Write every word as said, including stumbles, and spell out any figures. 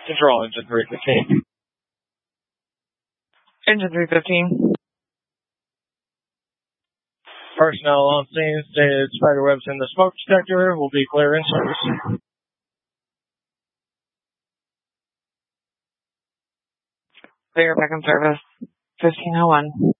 Control engine three fifteen. Engine three fifteen. Personnel on scene stated spiderwebs in the smoke detector will be clear in service. Clear back in service. fifteen oh one.